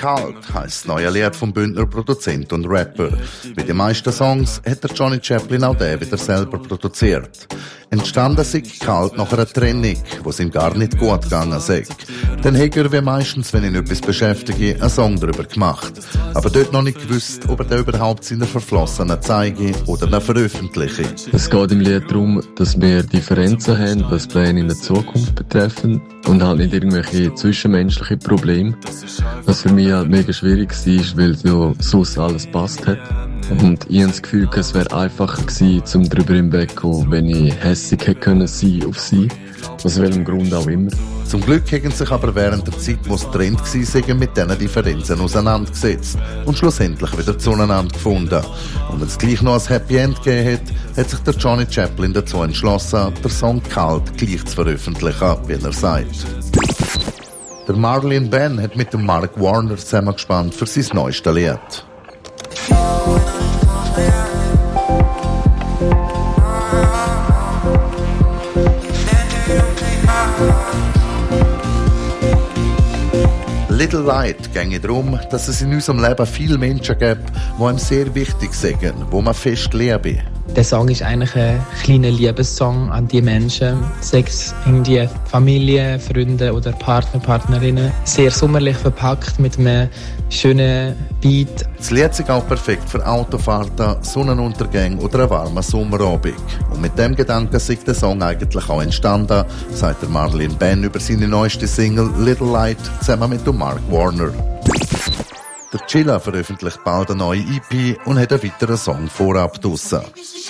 Kalt heisst das neue Lied vom Bündner Produzent und Rapper. Wie die meisten Songs hat der Johnny Chaplin auch den wieder selber produziert. Entstanden sei Kalt nach einer Trennung, wo es ihm gar nicht gut gegangen sei. Dann hat er, wie meistens, wenn ihn etwas beschäftige, einen Song darüber gemacht. Aber dort noch nicht gewusst, ob er den überhaupt seiner Verflossenen zeige oder ihn veröffentliche. Es geht im Lied darum, dass wir Differenzen haben, was Pläne in der Zukunft betreffen und halt nicht irgendwelche zwischenmenschliche Probleme. Was für mich halt mega schwierig war, weil ja sonst alles passt hat. Und ich habe das Gefühl, es wäre einfacher gewesen, um darüber hinwegzukommen, wenn ich hässig hätte können sein auf sie. Aus welchem Grund auch immer. Zum Glück haben sich aber während der Zeit, wo es Trend war, mit diesen Differenzen auseinandergesetzt und schlussendlich wieder zueinander gefunden. Und wenn es gleich noch ein Happy End gegeben hat sich der Johnny Chaplin dazu entschlossen, den Song Kalt gleich zu veröffentlichen, wie er sagt. Der Marlene Ben hat mit dem Mark Warner zusammengespannt für sein neuestes Lied. Little Light ginge darum, dass es in unserem Leben viele Menschen gibt, die einem sehr wichtig sind, die man fest lieben. Der Song ist eigentlich ein kleiner Liebessong an die Menschen, sei es irgendwie Familie, Freunde oder Partner, Partnerinnen. Sehr sommerlich verpackt mit einem schönen Beat. Das Lied ist auch perfekt für Autofahrten, Sonnenuntergänge oder einen warmen Sommerabend. Und mit dem Gedanken ist der Song eigentlich auch entstanden, sagt der Marlene Ben über seine neueste Single Little Light zusammen mit dem Mark Warner. Der Chilla veröffentlicht bald eine neue EP und hat einen weiteren Song vorab draussen.